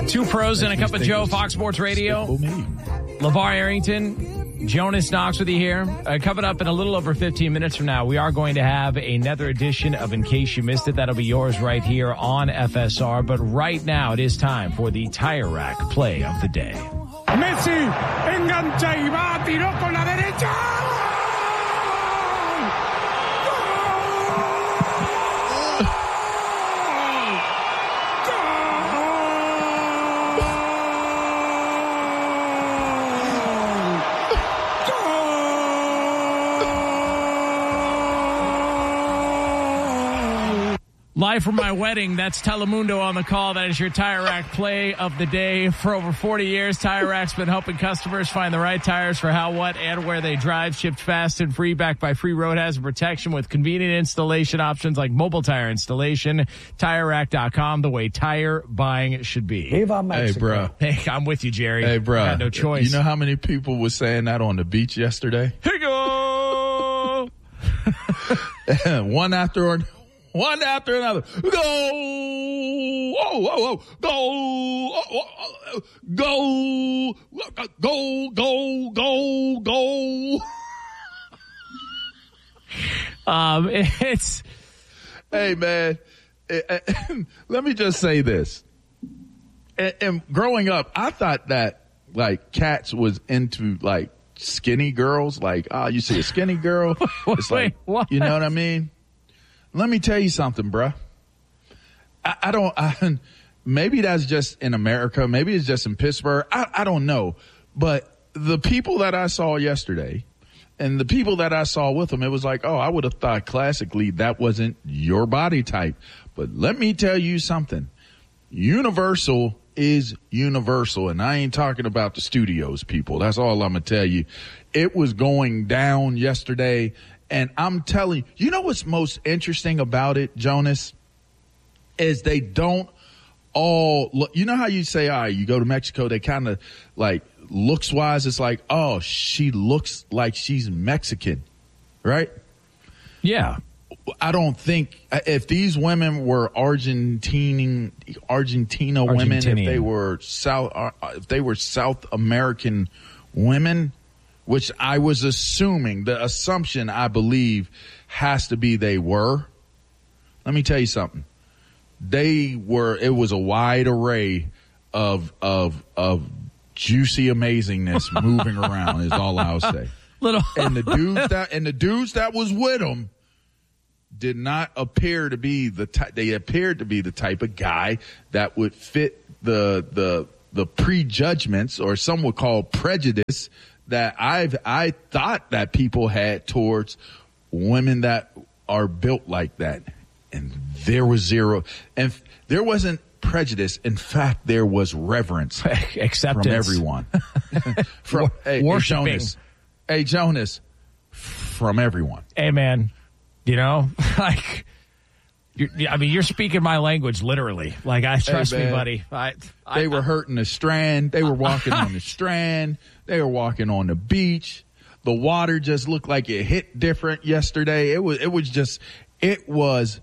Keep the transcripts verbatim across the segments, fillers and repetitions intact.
Two pros and a cup of Joe, Fox Sports Radio. LeVar Arrington, Jonas Knox with you here. Uh, coming up in a little over fifteen minutes from now, we are going to have another edition of In Case You Missed It. That'll be yours right here on F S R. But right now, it is time for the Tire Rack Play of the Day. Messi, engancha y va, tiró con la derecha. Live from my wedding, that's Telemundo on the call. That is your Tire Rack Play of the Day. For over forty years, Tire Rack's been helping customers find the right tires for how, what, and where they drive. Shipped fast and free, backed by free road hazard protection with convenient installation options like mobile tire installation. Tire Rack dot com, the way tire buying should be. Viva Mexico. Hey, bro. Hey, I'm with you, Jerry. Hey, bro. I got no choice. You know how many people were saying that on the beach yesterday? Here you go. One after another. One after another. Go! Oh, oh, oh. Go! Oh, oh, go! Go, go, go, go. Um, it's... Hey, man. Let me just say this. And, and growing up, I thought that, like, cats was into, like, skinny girls. Like, oh, you see a skinny girl? It's Wait, like, what? You know what I mean? Let me tell you something, bruh. I, I don't, I, maybe that's just in America. Maybe it's just in Pittsburgh. I, I don't know. But the people that I saw yesterday and the people that I saw with them, it was like, oh, I would have thought classically that wasn't your body type. But let me tell you something. Universal is universal. And I ain't talking about the studios, people. That's all I'm going to tell you. It was going down yesterday. And I'm telling you, you know what's most interesting about it, Jonas, is they don't all look. You know how you say, all right, you go to Mexico, they kind of like looks wise. It's like, oh, she looks like she's Mexican, right? Yeah. I don't think if these women were Argentine, Argentina women, if they were South, if they were South American women, which I was assuming, the assumption I believe has to be they were. Let me tell you something. They were, it was a wide array of, of, of juicy amazingness moving around is all I'll say. Little. And the dudes that, and the dudes that was with them did not appear to be the type, they appeared to be the type of guy that would fit the, the, the prejudgments, or some would call prejudice, that I've, I thought that people had towards women that are built like that. And there was zero. And there wasn't prejudice. In fact, there was reverence. Acceptance. From everyone. from, hey, hey, Jonas. Hey, Jonas. From everyone. Hey, man. You know, like, you're, I mean, you're speaking my language, literally. Like, I trust hey, me, buddy. I, I, they were hurting the strand. They were walking on the strand. They were walking on the beach. The water just looked like it hit different yesterday. It was, it was just, it was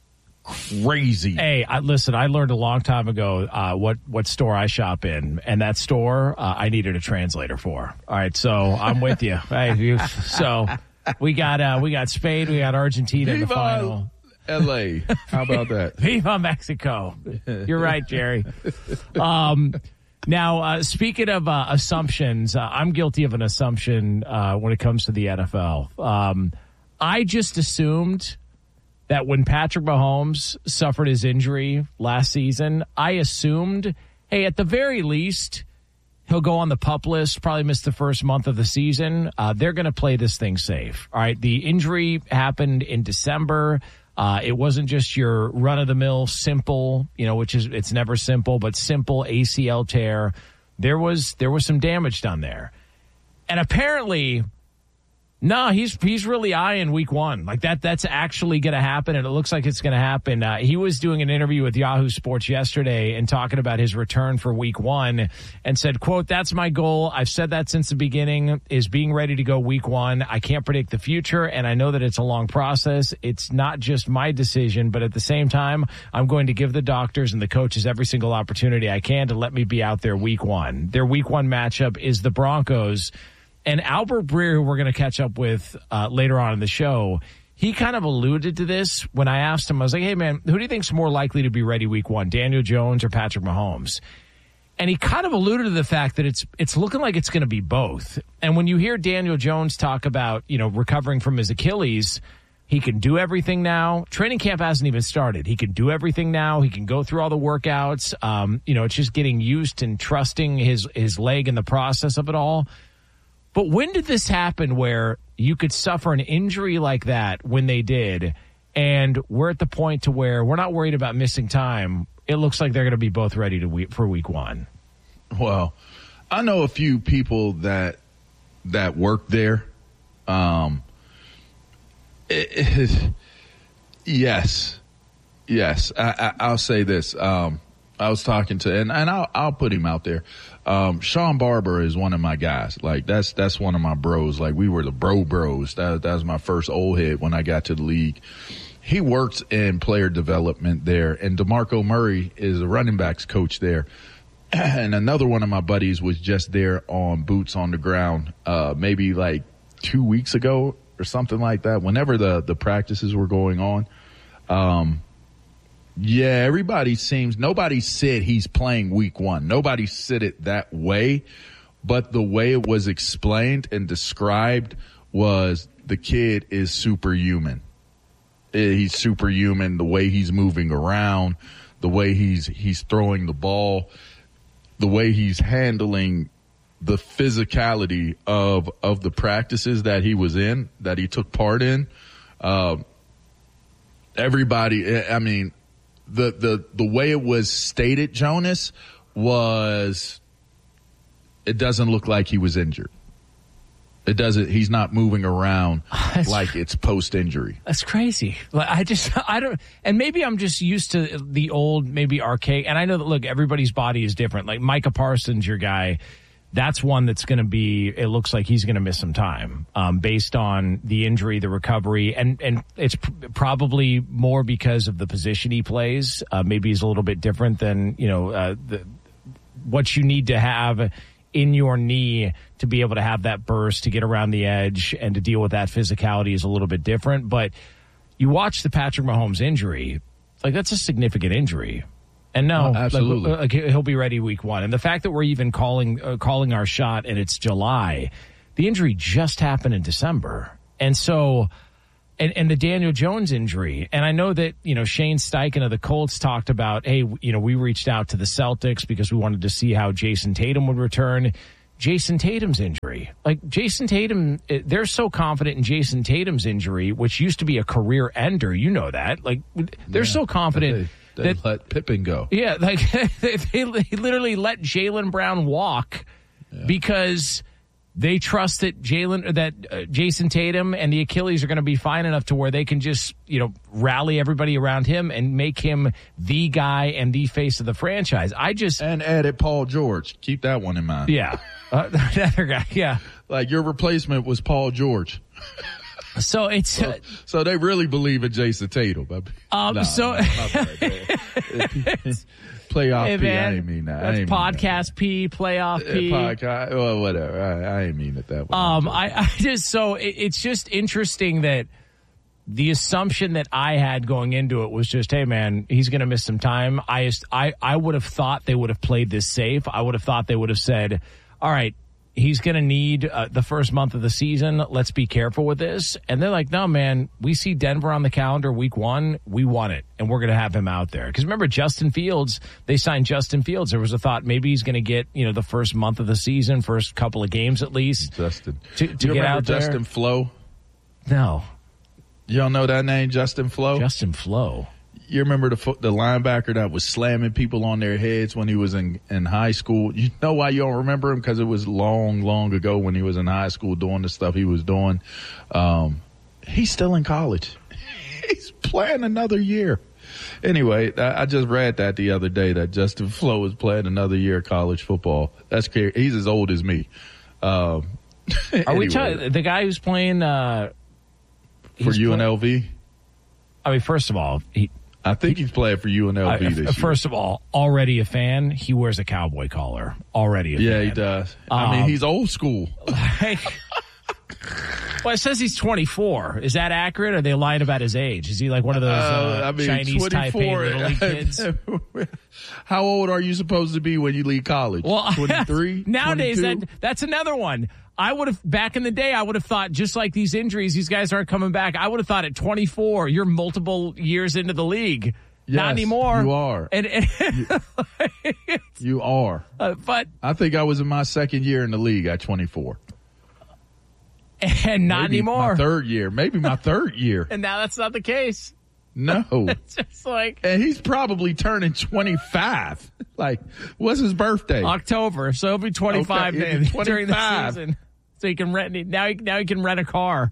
crazy. Hey, I, listen, I learned a long time ago uh, what, what store I shop in, and that store uh, I needed a translator for. All right, so I'm with you. Hey, you so we got uh, we got Spain, we got Argentina in the final. L A. How about that? Viva Mexico. You're right, Jerry. Um, now, uh, speaking of uh, assumptions, uh, I'm guilty of an assumption uh, when it comes to the N F L. Um, I just assumed that when Patrick Mahomes suffered his injury last season, I assumed, hey, at the very least, he'll go on the PUP list, probably miss the first month of the season. Uh, they're going to play this thing safe. All right, the injury happened in December. Uh, it wasn't just your run-of-the-mill simple, you know, which is, it's never simple, but simple A C L tear. There was, there was some damage done there. And apparently No, he's he's really eyeing week one. Like that, that's actually going to happen, and it looks like it's going to happen. Uh, he was doing an interview with Yahoo Sports yesterday and talking about his return for week one and said, quote, "That's my goal. I've said that since the beginning, is being ready to go week one. I can't predict the future, and I know that it's a long process. It's not just my decision, but at the same time, I'm going to give the doctors and the coaches every single opportunity I can to let me be out there week one." Their week one matchup is the Broncos. And Albert Breer, who we're going to catch up with uh, later on in the show, he kind of alluded to this when I asked him. I was like, hey, man, who do you think's more likely to be ready week one, Daniel Jones or Patrick Mahomes? And he kind of alluded to the fact that it's it's looking like it's going to be both. And when you hear Daniel Jones talk about, you know, recovering from his Achilles, he can do everything now. Training camp hasn't even started. He can do everything now. He can go through all the workouts. Um, you know, it's just getting used and trusting his, his leg in the process of it all. But when did this happen where you could suffer an injury like that when they did, and we're at the point to where we're not worried about missing time? It looks like they're going to be both ready to week, for week one. Well, I know a few people that that work there. Um, it, it, yes, yes. I, I, I'll say this. Um, I was talking to, and, and I'll, I'll put him out there. Um, Sean Barber is one of my guys. Like that's, that's one of my bros. Like we were the bro bros. That, that was my first old head when I got to the league. He works in player development there, and DeMarco Murray is a running backs coach there. And another one of my buddies was just there on boots on the ground, uh, maybe like two weeks ago or something like that. Whenever the, the practices were going on. Um, Yeah, everybody seems, nobody said he's playing week one. Nobody said it that way, but the way it was explained and described was the kid is superhuman. He's superhuman, the way he's moving around, the way he's, he's throwing the ball, the way he's handling the physicality of, of the practices that he was in, that he took part in. Uh, everybody, I mean, The, the, the way it was stated, Jonas, was it doesn't look like he was injured. It doesn't, he's not moving around like it's post-injury. That's crazy. Like, I just, I don't, and maybe I'm just used to the old, maybe archaic, and I know that, look, everybody's body is different. Like Micah Parsons, your guy, that's one that's going to be, it looks like he's going to miss some time um, based on the injury, the recovery, and, and it's pr- probably more because of the position he plays. Uh, maybe he's a little bit different than, you know, uh, the, what you need to have in your knee to be able to have that burst, to get around the edge and to deal with that physicality is a little bit different. But you watch the Patrick Mahomes injury, like that's a significant injury. And no, oh, absolutely, like, like he'll be ready week one. And the fact that we're even calling uh, calling our shot and it's July, the injury just happened in December, and so, and and the Daniel Jones injury. And I know that, you know, Shane Steichen of the Colts talked about, hey, you know, we reached out to the Celtics because we wanted to see how Jason Tatum would return. Jason Tatum's injury, like Jason Tatum, they're so confident in Jason Tatum's injury, which used to be a career ender. You know that, like they're yeah, so confident. They that, let Pippen go. Yeah, like they, they literally let Jaylen Brown walk yeah. because they trust that Jalen, that uh, Jason Tatum and the Achilles are going to be fine enough to where they can just, you know, rally everybody around him and make him the guy and the face of the franchise. I just and added Paul George. Keep that one in mind. Yeah, uh, that other guy. Yeah, like your replacement was Paul George. So it's so, so they really believe in Jason Tatum. Um, nah, so nah, playoff hey, P. Man, I ain't mean that. That's I ain't podcast that. P, playoff P. Podcast, well, whatever. I, I ain't mean it that way. Um, I, I just so it, it's just interesting that the assumption that I had going into it was just, hey, man, he's going to miss some time. I just, I I would have thought they would have played this safe. I would have thought they would have said, all right, he's going to need uh, the first month of the season. Let's be careful with this. And they're like, no, man, we see Denver on the calendar week one. We want it, and we're going to have him out there. Because remember, Justin Fields, they signed Justin Fields. There was a thought maybe he's going to get, you know, the first month of the season, first couple of games at least. Justin. To, to you get remember out there. Justin Flo? No. You don't know that name, Justin Flo? Justin Flo. You remember the fo- the linebacker that was slamming people on their heads when he was in, in high school? You know why you don't remember him? Because it was long, long ago when he was in high school doing the stuff he was doing. Um, he's still in college. He's playing another year. Anyway, I, I just read that the other day that Justin Flo is playing another year of college football. That's scary. He's as old as me. Um, Are anyway, we talking the guy who's playing uh, for U N L V? Play- I mean, first of all, he. I think he's playing for U N L V uh, this year. First of all, already a fan. He wears a cowboy collar. Already a yeah, fan. he does. Um, I mean, he's old school. Like, well, it says he's twenty-four. Is that accurate? Or are they lying about his age? Is he like one of those uh, uh, I mean, Chinese twenty-four, Taipei little league kids? How old are you supposed to be when you leave college? Well, twenty-three? Nowadays, twenty-two? that, that's another one. I would have, back in the day, I would have thought, just like these injuries, these guys aren't coming back. I would have thought at twenty-four, you're multiple years into the league. Yes, Not anymore. You are. And, and you, you are. Uh, but I think I was in my second year in the league at twenty-four. And not Maybe anymore. My third year. Maybe my third year. And now that's not the case. No. It's just like. And he's probably turning twenty-five. Like, what's his birthday? October. So he'll be twenty-five Okay, then, twenty-five. during the season. So he can rent, now he, now he can rent a car.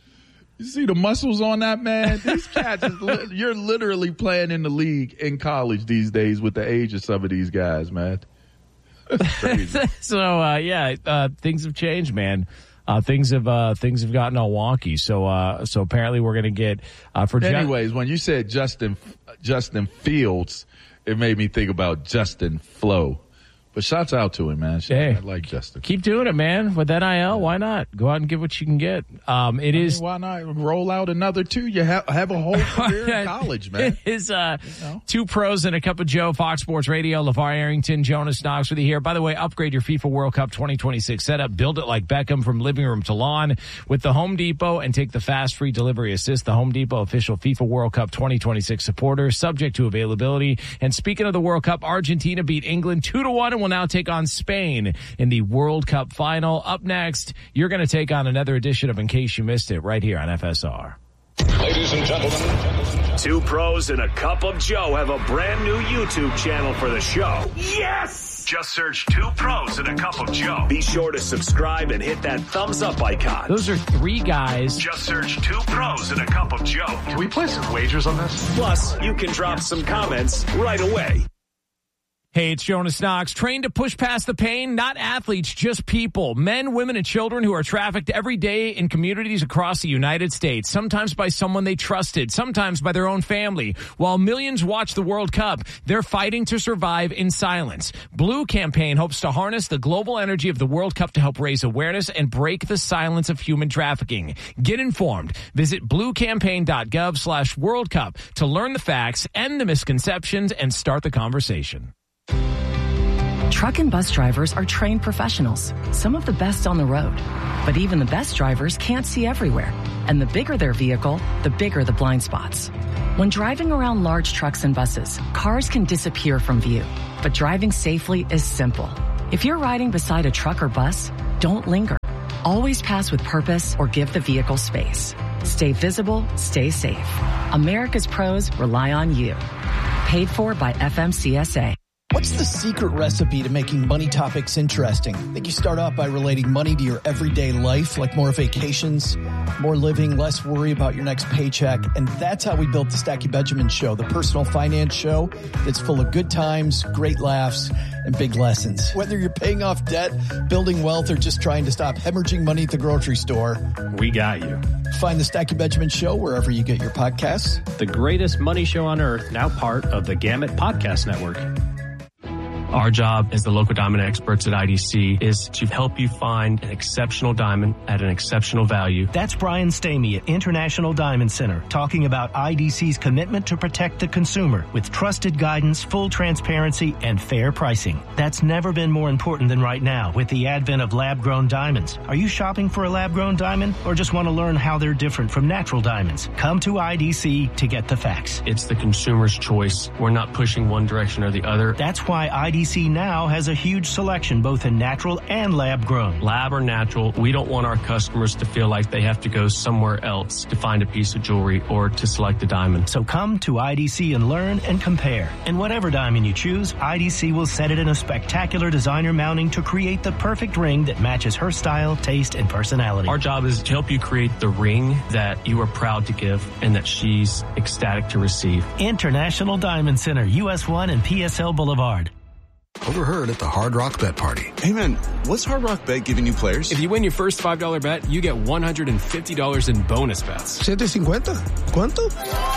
You see the muscles on that man? These cats, is li- you're literally playing in the league in college these days with the age of some of these guys, man. That's crazy. So, uh, yeah, uh, things have changed, man. Uh, things have uh, things have gotten all wonky. So uh, so apparently we're going to get uh, for. Anyways, Ju- when you said Justin Justin Fields, it made me think about Justin Flo. But shouts out to him, man. Shout hey, I like Justin. Keep doing it, man. With N I L, why not? Go out and get what you can get. Um, it I is. mean, why not roll out another two? You have have a whole career in college, man. It is uh, you know? Two pros and a cup of Joe. Fox Sports Radio. LeVar Arrington, Jonas Knox with you here. By the way, upgrade your FIFA World Cup twenty twenty-six setup. Build it like Beckham from living room to lawn with the Home Depot and take the fast free delivery assist. The Home Depot official FIFA World Cup twenty twenty-six supporter, subject to availability. And speaking of the World Cup, Argentina beat England two to one and will now take on Spain in the World Cup final. Up next, you're going to take on another edition of In Case You Missed It right here on F S R. Ladies and gentlemen, two pros and a cup of Joe have a brand new YouTube channel for the show. Yes! Just search Two Pros and a Cup of Joe. Be sure to subscribe and hit that thumbs up icon. Those are three guys. Just search Two Pros and a Cup of Joe. Can we play some wagers on this? Plus, you can drop some comments right away. Hey, it's Jonas Knox. Trained to push past the pain, not athletes, just people. Men, women, and children who are trafficked every day in communities across the United States, sometimes by someone they trusted, sometimes by their own family. While millions watch the World Cup, they're fighting to survive in silence. Blue Campaign hopes to harness the global energy of the World Cup to help raise awareness and break the silence of human trafficking. Get informed. Visit bluecampaign.gov slash World Cup to learn the facts, end the misconceptions, and start the conversation. Truck and bus drivers are trained professionals, some of the best on the road. But even the best drivers can't see everywhere. And the bigger their vehicle, the bigger the blind spots. When driving around large trucks and buses, cars can disappear from view. But driving safely is simple. If you're riding beside a truck or bus, don't linger. Always pass with purpose or give the vehicle space. Stay visible, stay safe. America's pros rely on you. Paid for by F M C S A. What's the secret recipe to making money topics interesting? I think you start off by relating money to your everyday life, like more vacations, more living, less worry about your next paycheck. And that's how we built the Stacky Benjamin Show, the personal finance show that's full of good times, great laughs, and big lessons. Whether you're paying off debt, building wealth, or just trying to stop hemorrhaging money at the grocery store, we got you. Find the Stacky Benjamin Show wherever you get your podcasts. The greatest money show on earth, now part of the Gamut Podcast Network. Our job as the local diamond experts at I D C is to help you find an exceptional diamond at an exceptional value. That's Brian Stamey at International Diamond Center talking about I D C's commitment to protect the consumer with trusted guidance, full transparency, and fair pricing. That's never been more important than right now with the advent of lab-grown diamonds. Are you shopping for a lab-grown diamond or just want to learn how they're different from natural diamonds? Come to I D C to get the facts. It's the consumer's choice. We're not pushing one direction or the other. That's why I D C D C now has a huge selection both in natural and lab grown. Lab or natural, we don't want our customers to feel like they have to go somewhere else to find a piece of jewelry or to select a diamond. So come to I D C and learn and compare. And whatever diamond you choose, I D C will set it in a spectacular designer mounting to create the perfect ring that matches her style, taste, and personality. Our job is to help you create the ring that you are proud to give and that she's ecstatic to receive. International Diamond Center, U S one and P S L Boulevard. Overheard at the Hard Rock Bet Party. Hey man, what's Hard Rock Bet giving you players? If you win your first five dollar bet, you get one hundred fifty dollars in bonus bets. seven fifty. ¿Cuánto?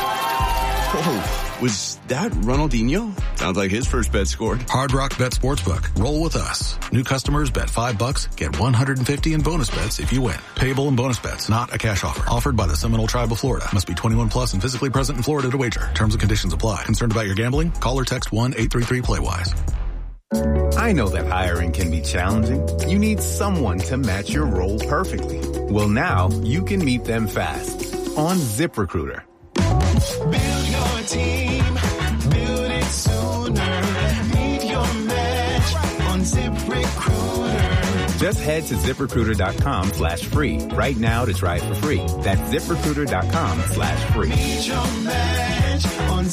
Oh, was that Ronaldinho? Sounds like his first bet scored. Hard Rock Bet Sportsbook. Roll with us. New customers bet five bucks, get one hundred fifty in bonus bets if you win. Payable in bonus bets, not a cash offer. Offered by the Seminole Tribe of Florida. Must be twenty-one plus and physically present in Florida to wager. Terms and conditions apply. Concerned about your gambling? Call or text one eight three three play wise. I know that hiring can be challenging. You need someone to match your role perfectly. Well, now you can meet them fast on ZipRecruiter. Build your team, build it sooner. Meet your match on ZipRecruiter. Just head to ZipRecruiter.com slash free right now to try it for free. That's ZipRecruiter.com slash free. Meet your match on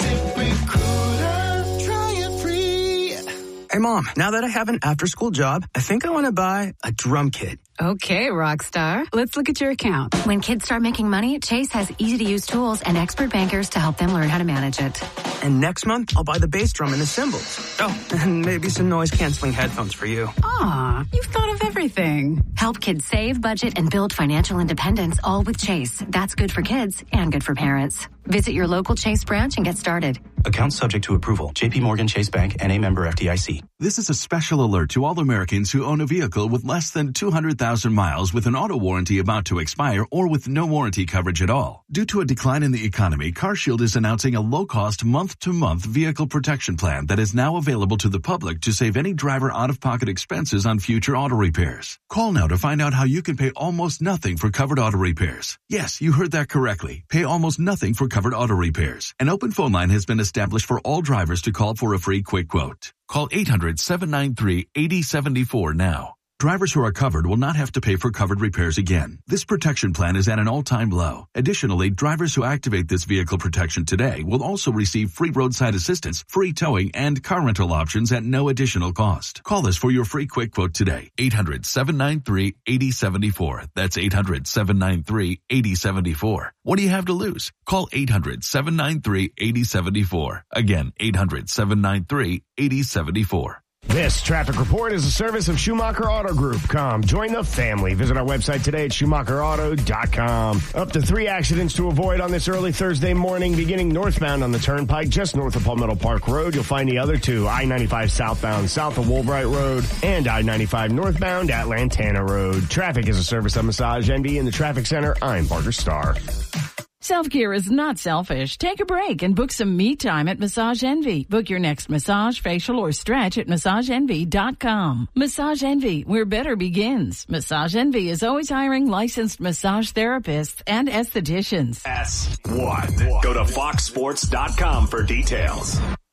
ZipRecruiter. Try it free. Hey, Mom, now that I have an after-school job, I think I want to buy a drum kit. Okay, Rockstar. Let's look at your account. When kids start making money, Chase has easy-to-use tools and expert bankers to help them learn how to manage it. And next month, I'll buy the bass drum and the cymbals. Oh, and maybe some noise-canceling headphones for you. Aw, you've thought of everything. Help kids save, budget, and build financial independence, all with Chase. That's good for kids and good for parents. Visit your local Chase branch and get started. Account subject to approval. J P Morgan Chase Bank, N A member F D I C. This is a special alert to all Americans who own a vehicle with less than two hundred thousand miles with an auto warranty about to expire or with no warranty coverage at all. Due to a decline in the economy, CarShield is announcing a low-cost month-to-month vehicle protection plan that is now available to the public to save any driver out-of-pocket expenses on future auto repairs. Call now to find out how you can pay almost nothing for covered auto repairs. Yes, you heard that correctly. Pay almost nothing for covered auto repairs. An open phone line has been established for all drivers to call for a free quick quote. Call eight hundred, seven nine three, eight zero seven four now. Drivers who are covered will not have to pay for covered repairs again. This protection plan is at an all-time low. Additionally, drivers who activate this vehicle protection today will also receive free roadside assistance, free towing, and car rental options at no additional cost. Call us for your free quick quote today. eight hundred, seven nine three, eight zero seven four. That's eight hundred, seven nine three, eight zero seven four. What do you have to lose? Call eight hundred, seven nine three, eight zero seven four. Again, eight hundred, seven nine three, eight zero seven four. This traffic report is a service of Schumacher Auto Group. Come, join the family. Visit our website today at Schumacher Auto dot com. Up to three accidents to avoid on this early Thursday morning, beginning northbound on the Turnpike, just north of Palmetto Park Road. You'll find the other two, I ninety-five southbound, south of Woolbright Road, and I ninety-five northbound at Lantana Road. Traffic is a service of Massage Envy in the Traffic Center. I'm Parker Starr. Self-care is not selfish. Take a break and book some me time at Massage Envy. Book your next massage, facial, or stretch at Massage Envy dot com. Massage Envy, where better begins. Massage Envy is always hiring licensed massage therapists and estheticians. S one. Go to fox sports dot com for details.